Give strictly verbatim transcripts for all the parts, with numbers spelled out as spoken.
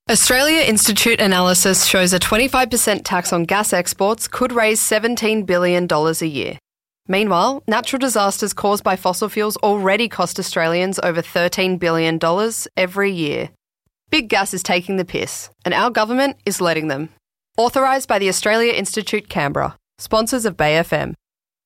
Australia Institute analysis shows a twenty-five percent tax on gas exports could raise seventeen billion dollars a year. Meanwhile, natural disasters caused by fossil fuels already cost Australians over thirteen billion dollars every year. Big gas is taking the piss, and our government is letting them. Authorised by the Australia Institute Canberra. Sponsors of Bay F M.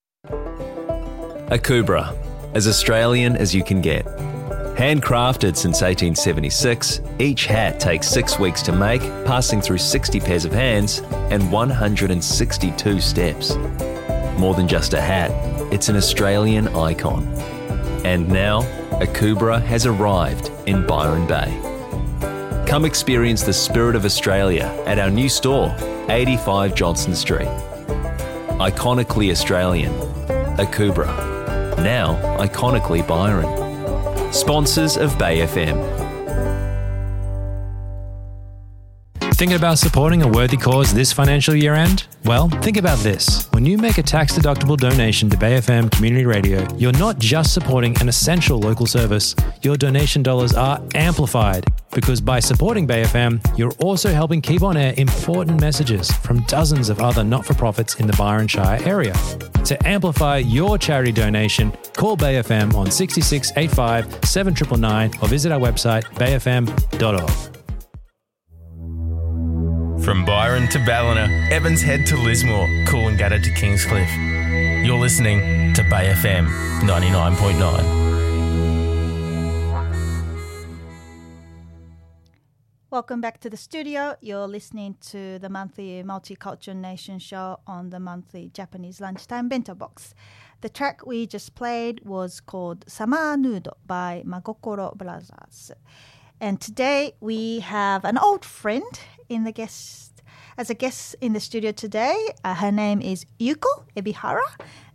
Akubra, as Australian as you can get. Handcrafted since eighteen seventy-six, each hat takes six weeks to make, passing through sixty pairs of hands and one hundred sixty-two steps. More than just a hat, it's an Australian icon. And now, Akubra has arrived in Byron Bay. Come experience the spirit of Australia at our new store, eighty-five Johnston Street. Iconically Australian, Akubra. Now, iconically Byron. Sponsors of Bay F M. Thinking about supporting a worthy cause this financial year end? Well, think about this. When you make a tax-deductible donation to Bay F M Community Radio, you're not just supporting an essential local service. Your donation dollars are amplified because by supporting Bay F M, you're also helping keep on air important messages from dozens of other not-for-profits in the Byron Shire area. To amplify your charity donation, call Bay F M on six six eight five seven nine nine nine or visit our website bay f m dot org. From Byron to Ballina, Evans Head to Lismore, Coolangatta to Kingscliff. You're listening to Bay F M ninety-nine point nine. Welcome back to the studio. You're listening to the monthly Multicultural Nation show on the monthly Japanese Lunchtime Bento Box. The track we just played was called Summer Nude by Magokoro Brothers. And today we have an old friend in the guest as a guest in the studio today. Uh, her name is Yuko Ebihara,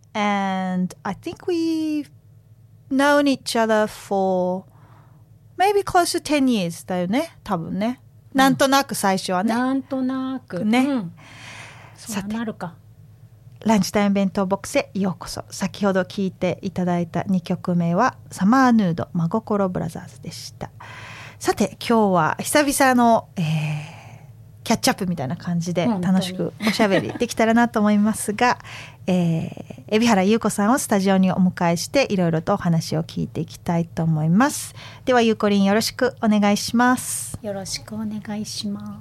and I think we've known each other for maybe close to ten years だよね、多分ね。なんとなく最初はね。 なんとなくね。 うん、 さて、 そうなるか。 ランチタイム弁当ボックスへようこそ。先ほど聴いていただいたにきょくめはサマーヌード真心ブラザーズでした。さて今日は久々の、えー、キャッチアップみたいな感じで楽しくおしゃべりできたらなと思いますが、えー、海老原優子さんをスタジオにお迎えしていろいろとお話を聞いていきたいと思います。ではゆうこりんよろしくお願いします。 よろしくお願いします。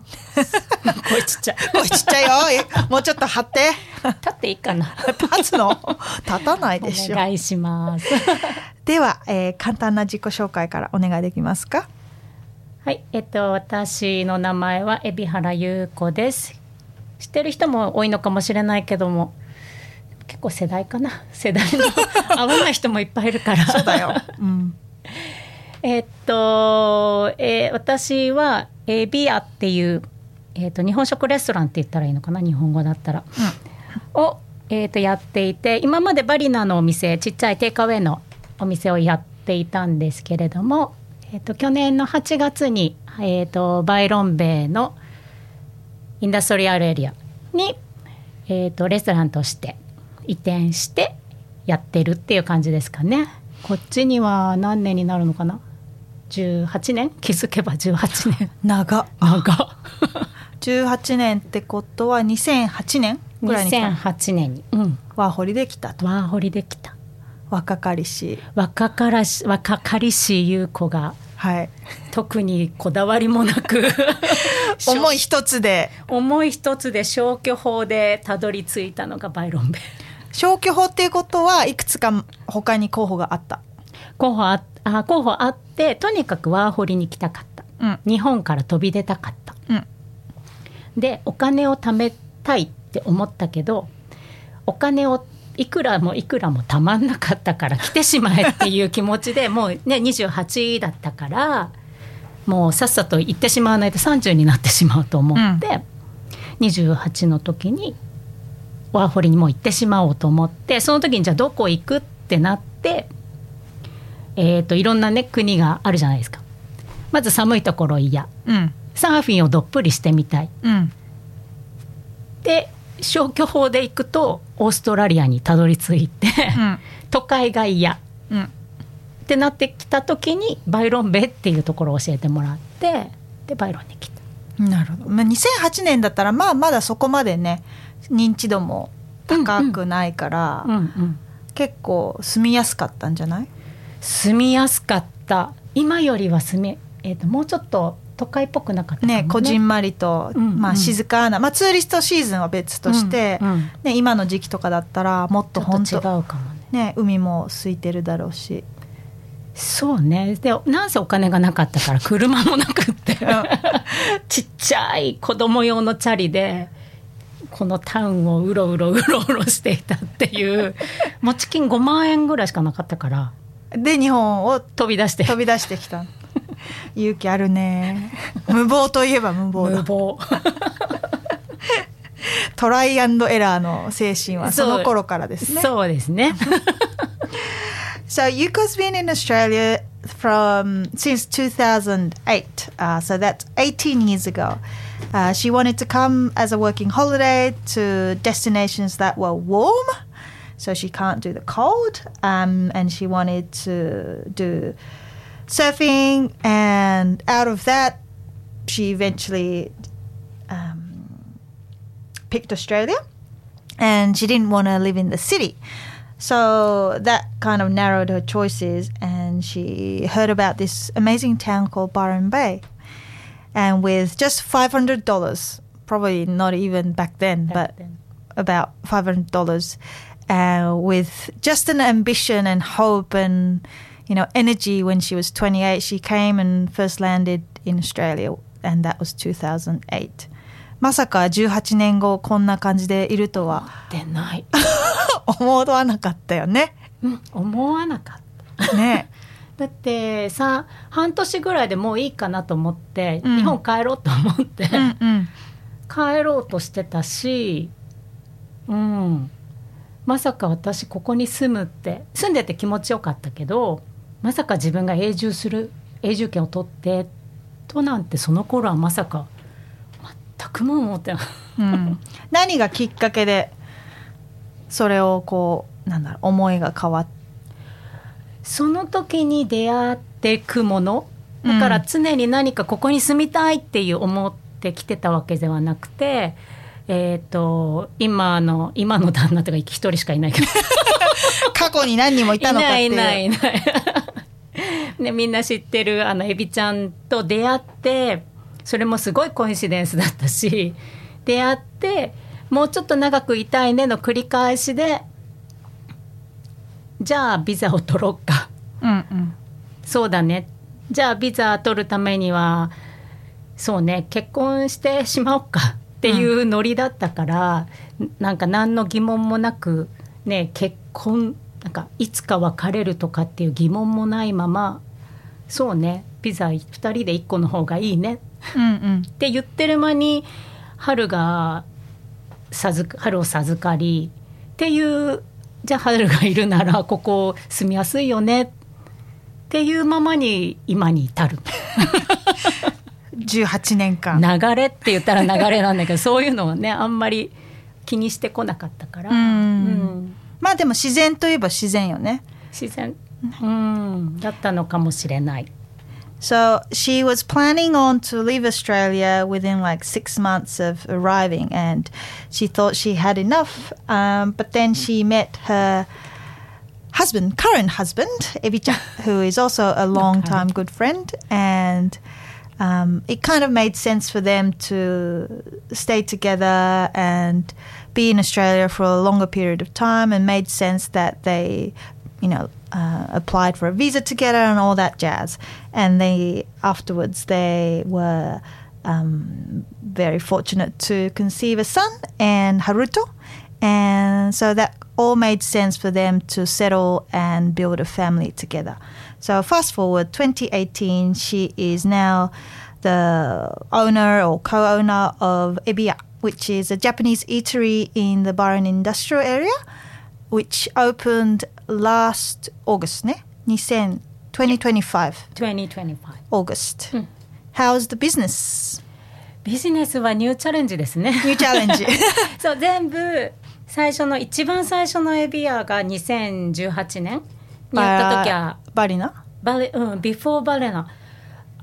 声ちっちゃい。 声ちっちゃいよ。もうちょっと張って。 立っていいかな。 立つの？立たないでしょ。 お願いします。 では、えー、簡単な自己紹介からお願いできますか？ はい、えっと、私の名前は海老原優子です。知ってる人も多いのかもしれないけども、結構世代かな、世代の合わない人もいっぱいいるからそうだよ、うん、 えっと、えー、私はエビアっていう、えー、と日本食レストランって言ったらいいのかな、日本語だったら、うん、を、えー、とやっていて、今までバリナのお店、ちっちゃいテイクアウェイのお店をやっていたんですけれども、えー、と去年のはちがつに、えー、とバイロンベイのインダストリアルエリアに、えー、とレストランとして移転してやってるっていう感じですかね。こっちには何年になるのかな、じゅうはちねん、気づけばじゅうはちねん。 長長じゅうはちねんってことはにせんはちねんぐらいに来た。 にせんはちねんに、うん、 ワーホリできたと。 ワーホリできた。 若かりし若からし若かりし優子が、 はい、 特にこだわりもなく思い一つで思い一つで消去法でたどり着いたのがバイロンベイ。 消去法っていうことはいくつか他に候補があった。 候補 あ, あ候補あって、とにかくワーホリに来たかった、うん、日本から飛び出たかった、うん、でお金を貯めたいって思ったけど、お金をいくらもいくらもたまんなかったから来てしまえっていう気持ちでもうねにじゅうはちだったから、もうさっさと行ってしまわないとさんじゅうになってしまうと思って、うん、にじゅうはちの時にワーホリにもう行ってしまおうと思って、その時にじゃあどこ行くってなって、えーといろんなね国があるじゃないですか。まず寒いところ嫌、うん、サーフィンをどっぷりしてみたい、うん、で消去法で行くとオーストラリアにたどり着いて、うん、都会が嫌、うん、ってなってきた時にバイロンベイっていうところを教えてもらって、でバイロンに来た。 なるほど、まあ、にせんはちねんだったらまあまだそこまでね認知度も高くないから、うんうんうん、結構住みやすかったんじゃない？ 住みやすかった。今よりは住み、えーと、もうちょっと都会っぽくなかったかもね。 ね、こじんまりと、うんうん、まあ、静かな、まあ、ツーリストシーズンは別として、うんうんね、今の時期とかだったらもっと本当ちょっと違うかもね。 ね、海も空いてるだろうし。 そうね。でなんせお金がなかったから車もなくってちっちゃい子供用のチャリでこのタウンをうろうろうろうろしていたっていう持ち金ごまんえんぐらいしかなかったからで日本を飛び出して飛び出してきた勇気あるね。無謀といえば無謀だ。 無謀トライアンドエラーの精神はその頃からですね。 そうですね。 So Yuko's been in Australia from since two thousand eight, uh, so that's eighteen years ago. Uh, she wanted to come as a working holiday to destinations that were warm, so she can't do the cold, um, and she wanted to do surfing, and out of that, she eventually um, picked Australia, and she didn't want to live in the city. So that kind of narrowed her choices, and she heard about this amazing town called Byron Bay. And with just five hundred dollars, probably not even back then, back but then. about five hundred dollars, uh, with just an ambition and hope and, you know, energy when she was twenty-eight, she came and first landed in Australia, and that was two thousand eight. まさかじゅうはちねんごこんな感じでいるとは思ってない思わなかったよね、 うん、思わなかったね。 だってさ半年ぐらいでもういいかなと思って、うん、日本帰ろうと思って、うんうん、帰ろうとしてたし、うん、まさか私ここに住むって住んでて気持ちよかったけどまさか自分が永住する永住権を取ってとなんてその頃はまさか全くも思ってない、 うん、何がきっかけでそれをこうなんだろう思いが変わっその時に出会っていくものだから常に何かここに住みたいっていう思ってきてたわけではなくて、えー、と今の今の旦那とか一人しかいないけど過去に何人もいたのかっていういないいないいないね、みんな知ってるあのエビちゃんと出会ってそれもすごいコインシデンスだったし出会ってもうちょっと長くいたいねの繰り返しでじゃあビザを取ろうか、うんうん、そうだねじゃあビザ取るためにはそうね結婚してしまおうかっていうノリだったから、うん、なんか何の疑問もなくね結婚なんかいつか別れるとかっていう疑問もないままそうねビザふたりでいっこの方がいいね、うんうん、って言ってる間に春が授春を授かりっていうじゃあ春がいるならここ住みやすいよねっていうままに今に至るじゅうはちねんかん流れって言ったら流れなんだけどそういうのはねあんまり気にしてこなかったからうん、うん、 まあでも自然といえば自然よね自然、うん、だったのかもしれない。 So she was planning on to leave Australia within like six months of arriving, and she thought she had enough. Um, but then she met her husband, current husband, Ebi-chan, who is also a long-time good friend, and um, it kind of made sense for them to stay together and be in Australia for a longer period of time, and made sense that they, you know, uh, applied for a visa together and all that jazz. And they afterwards they were um, very fortunate to conceive a son and Haruto, and so that all made sense for them to settle and build a family together. So fast forward twenty eighteen, she is now the owner or co-owner of Ebiya, which is a Japanese eatery in the Byron industrial area, which opened last August, ne? twenty twenty-five. twenty twenty-five. August. Mm. How's the business? ビジネスはニューチャレンジですね。 ニューチャレンジ。 そう全部最初の一番最初のエビアがにせんじゅうはちねんにやった時はバリナ？ バレうんビフォーバレナ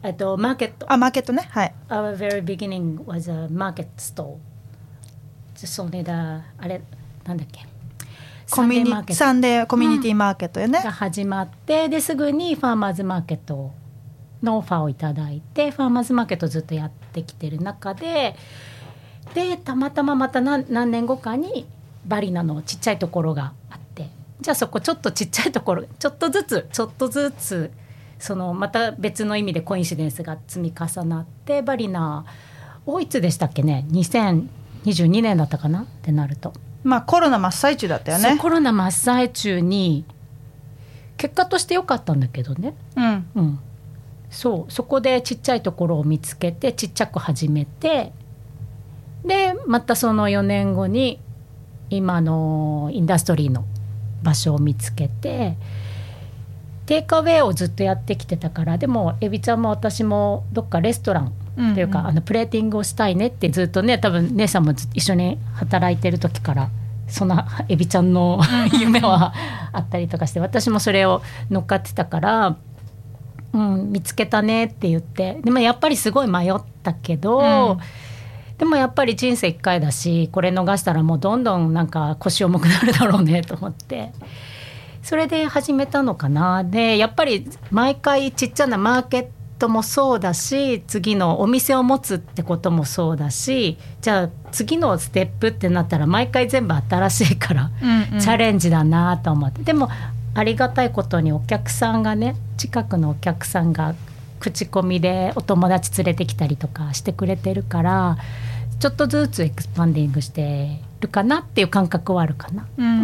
えっとマーケット。 あ、マーケットね。はい。 Our very beginning was a market store. それだ、あれなんだっけ。 コミュニサンデーコミュニティマーケットよね、 うん、が始まって、ですぐにファーマーズマーケットのオファーをいただいて、ファーマーズマーケットずっとやってきてる中で、でたまたままた 何, 何年後かにバリナのちっちゃいところがあって、じゃあそこちょっとちっちゃいところちょっとずつちょっとずつそのまた別の意味でコインシデンスが積み重なって、バリナをいつでしたっけね、にせんにじゅうにねんだったかなってなると、 まあコロナ真っ最中だったよね。 コロナ真っ最中に結果として良かったんだけどね、 うんうん、そうそこでちっちゃいところを見つけてちっちゃく始めて、でまたそのよねんごに今のインダストリーの場所を見つけて、テイクアウェイをずっとやってきてたから、でもエビちゃんも私もどっかレストランというか、うんうん、あのプレーティングをしたいねってずっとね、多分姉さんも一緒に働いてる時からそのエビちゃんの夢はあったりとかして、私もそれを乗っかってたから、うん、見つけたねって言って、でもやっぱりすごい迷ったけど、うん、でもやっぱり人生一回だし、これ逃したらもうどんどんなんか腰重くなるだろうねと思って、それで始めたのかな。でやっぱり毎回ちっちゃなマーケットもそうだし、次のお店を持つってこともそうだし、じゃあ次のステップってなったら毎回全部新しいから、うんうん、チャレンジだなと思って、でもありがたいことにお客さんがね、近くのお客さんが口コミでお友達連れてきたりとかしてくれてるから、ちょっとずつエクスパンディングしてるかなっていう感覚はあるかな、うんうん、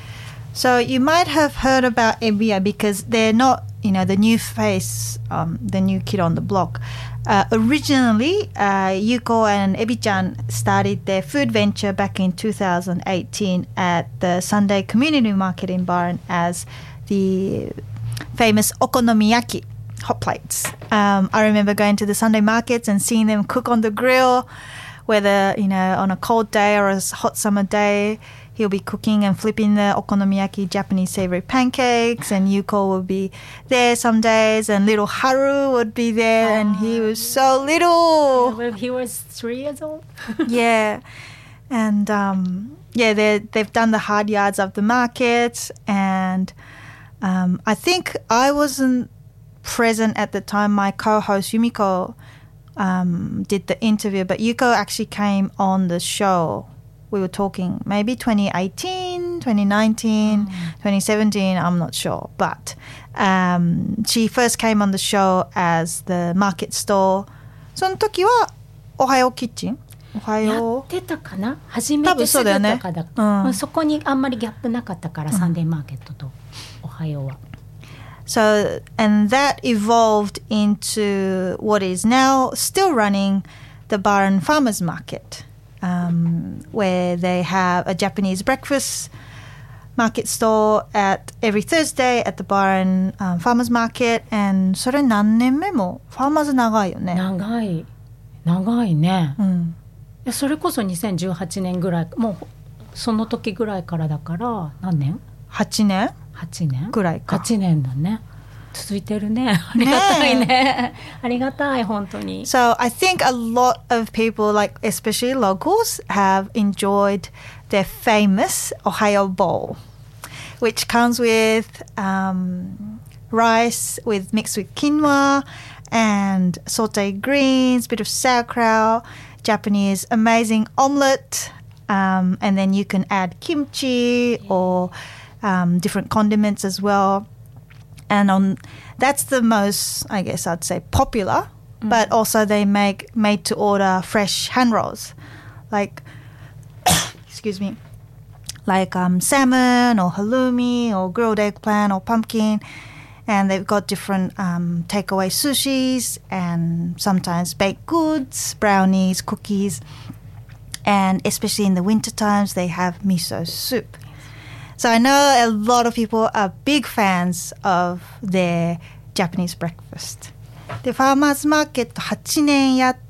So you might have heard about Ebiya because they're not, you know, the new face, um, the new kid on the block. Uh, originally, uh, Yuko and Ebi-chan started their food venture back in two thousand eighteen at the Sunday Community Market in Byron as the famous okonomiyaki hot plates. Um, I remember going to the Sunday markets and seeing them cook on the grill, whether, you know, on a cold day or a hot summer day. He'll be cooking and flipping the okonomiyaki Japanese savory pancakes, and Yuko will be there some days, and little Haru would be there, oh. and he was so little. Yeah, he was three years old. Yeah, and um, yeah, they've done the hard yards of the markets, and um, I think I wasn't present at the time. My co-host Yumiko um, did the interview, but Yuko actually came on the show. We were talking maybe twenty eighteen, twenty nineteen, mm. twenty seventeen, I'm not sure. But um, she first came on the show as the market store. その時はおはようキッチンおはようやってたかな、初めてすぐとかだ、多分そうだよね、うんまあ、そこにあんまりギャップなかったから、うん、サンデーマーケットとおはようは。 So, and that evolved into what is now still running the Byron Farmers Market.Um, where they have a Japanese breakfast market store at every Thursday at the Byron um, Farmers Market. And それ何年目もファーマーズ長いよね。 長い長いね、うん、いやそれこそにせんじゅうはちねんぐらい、もうその時ぐらいからだから何年 ?はち 年 はちねんぐらいか。はちねんだね。続いてるね。ありがたいね。ありがたい本当に。 So I think a lot of people, like especially locals, have enjoyed their famous Ohayo bowl, which comes with um, rice with mixed with quinoa and sauteed greens, bit of sauerkraut, Japanese amazing omelette, um, and then you can add kimchi or um, different condiments as well.And on that's the most, I guess I'd say, popular. Mm. But also they make made to order fresh hand rolls, like excuse me, like um, salmon or halloumi or grilled eggplant or pumpkin, and they've got different um, takeaway sushis and sometimes baked goods, brownies, cookies, and especially in the winter times they have miso soup.So I know a lot of people are big fans of their Japanese breakfast. で、ファーマーズマーケットはちねんやって、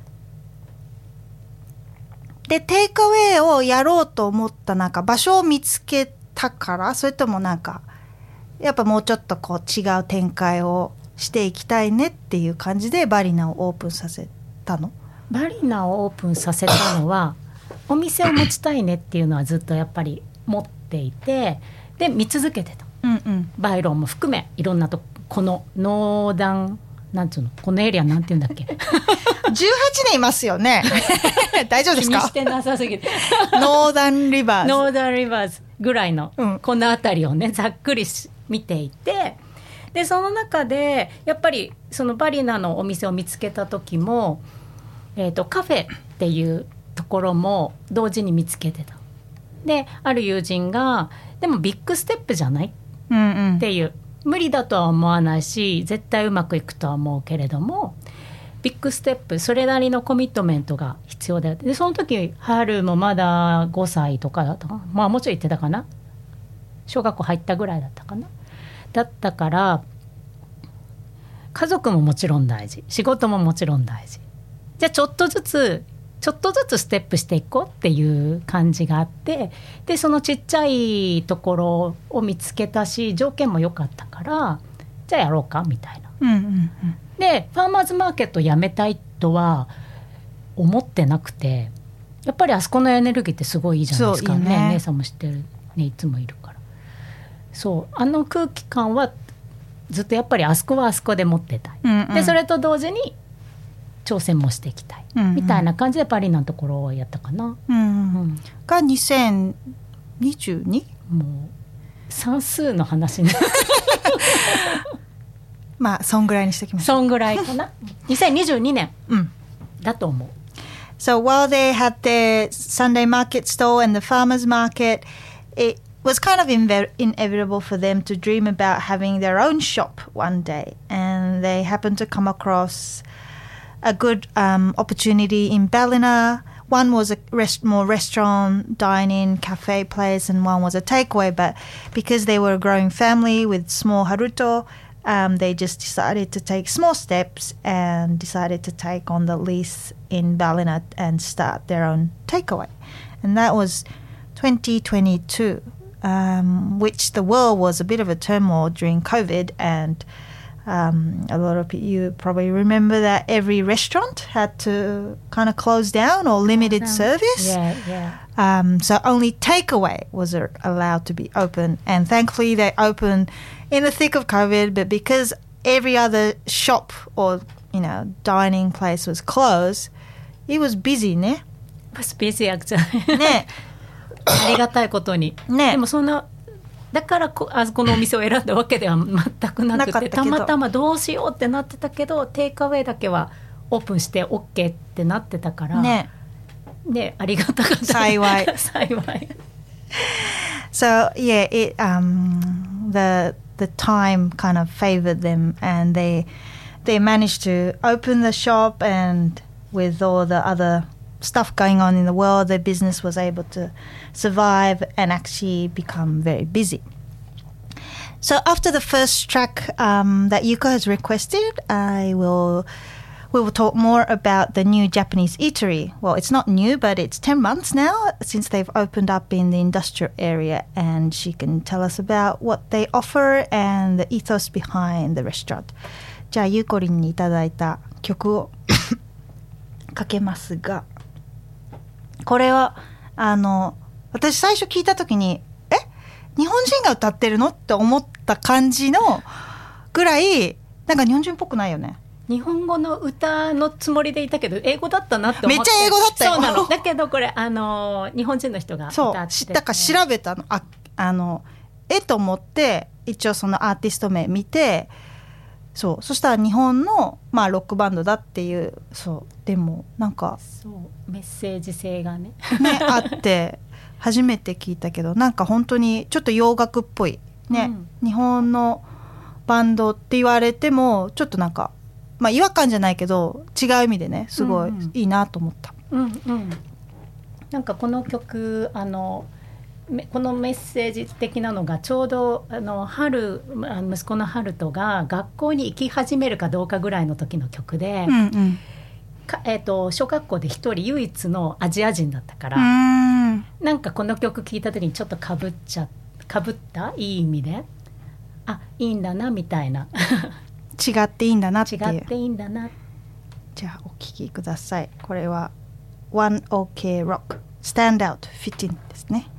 で、テイクアウェイをやろうと思ったなんか場所を見つけたから、それともなんか、やっぱもうちょっとこう違う展開をしていきたいねっていう感じでバリナをオープンさせたの？ バリナをオープンさせたのはお店を持ちたいねっていうのはずっとやっぱり持っていて、で見続けてた、 うんうん、 バイロンも含めいろんなとこのノーダンなんつうのこのエリアなんていうんだっけじゅうはちねんいますよね大丈夫ですか？ 気にしてなさすぎてノーダンリバーズノーダンリバーズぐらいの、うん、この辺りをねざっくり見ていて、でその中でやっぱりそのバリナのお店を見つけた時も、えーと、カフェっていうところも同時に見つけてた。である友人がでもビッグステップじゃない、うんうん、っていう無理だとは思わないし絶対うまくいくとは思うけれどもビッグステップそれなりのコミットメントが必要だよ。でその時春もまだごさいとかだったかな、まあもうちょい言ってたかな、小学校入ったぐらいだったかな、だったから家族ももちろん大事、仕事ももちろん大事、じゃあちょっとずつちょっとずつステップしていこうっていう感じがあって、でそのちっちゃいところを見つけたし条件も良かったからじゃあやろうかみたいな、うんうんうん、でファーマーズマーケットやめたいとは思ってなくて、やっぱりあそこのエネルギーってすごいいいじゃないですか。そういいね、姉さんも知ってるね、いつもいるから。そうあの空気感はずっとやっぱりあそこはあそこで持ってたい、うんうん、でそれと同時に挑戦もしていきたい、うんうん、みたいな感じでパリのところをやったかな、うんうん、 がにせんにじゅうに？ もう算数の話ねまあそんぐらいにしてきました。 そんぐらいかなにせんにじゅうにねん、うん、だと思う。 So while they had their Sunday market store and the farmers market, it was kind of inve- inevitable for them to dream about having their own shop one day, and they happened to come across a good um, opportunity in Ballina. One was a rest- more restaurant, dine-in, cafe place, and one was a takeaway. But because they were a growing family with small haruto, um, they just decided to take small steps and decided to take on the lease in Ballina and start their own takeaway. And that was twenty twenty-two, um, which the world was a bit of a turmoil during COVID, and Um, a lot of you probably remember that every restaurant had to kind of close down or limited service. Yeah, yeah. Um, so only takeaway was allowed to be open. And thankfully they opened in the thick of COVID, but because every other shop or, you know, dining place was closed, it was busy, ne? It was busy, actually. ね。 ありがたいことに。ね。でもそんなだからこあそこのお店を選んだわけでは全くなくてたまたまどうしようってなってたけどテイクアウェイだけはオープンして OK ってなってたからね、でありがたかった幸い幸い So yeah, it, um, the the time kind of favored them, and they they managed to open the shop, and with all the other stuff going on in the world, their business was able to survive and actually become very busy. So after the first track um, that Yuko has requested, I will we will talk more about the new Japanese eatery. Well, it's not new, but it's ten months now since they've opened up in the industrial area, and she can tell us about what they offer and the ethos behind the restaurant. じゃあゆうこりんにいただいた曲をかけますが、これはあの私最初聞いた時にえ日本人が歌ってるのって思った感じのぐらいなんか日本人っぽくないよね。 日本語の歌のつもりでいたけど英語だったなって思って。 めっちゃ英語だったよ。 そうなの。だけどこれあの日本人の人が歌ってて、 そうだから調べたの。ああのえと思って一応そのアーティスト名見て、そうそしたら日本のまあロックバンドだっていう。そうでもなんかそうメッセージ性がねねあって初めて聞いたけどなんか本当にちょっと洋楽っぽいね、うん、日本のバンドって言われてもちょっとなんかまあ違和感じゃないけど違う意味でねすごいいいなと思った、 うんうんうん、なんかこの曲あのこのメッセージ的なのがちょうどあの春息子の春人が学校に行き始めるかどうかぐらいの時の曲で、うんうんかえー、と小学校で一人唯一のアジア人だったからうーんなんかこの曲聴いた時にちょっとかぶっちゃかぶったいい意味であいいんだなみたいな違っていいんだなっていう。 違っていいんだな。 じゃあお聞きください。これは ワンオーケー Rock Stand Out Fitting ですね。